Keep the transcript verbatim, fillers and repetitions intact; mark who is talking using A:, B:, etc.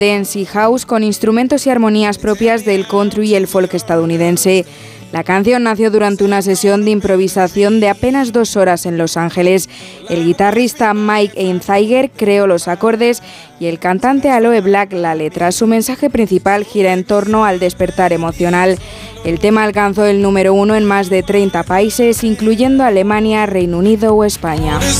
A: Dance House con instrumentos y armonías propias del country y el folk estadounidense. La canción nació durante una sesión de improvisación de apenas dos horas en Los Ángeles. El guitarrista Mike Einziger creó los acordes y el cantante Aloe Black la letra. Su mensaje principal gira en torno al despertar emocional. El tema alcanzó el número uno en más de treinta países, incluyendo Alemania, Reino Unido o España.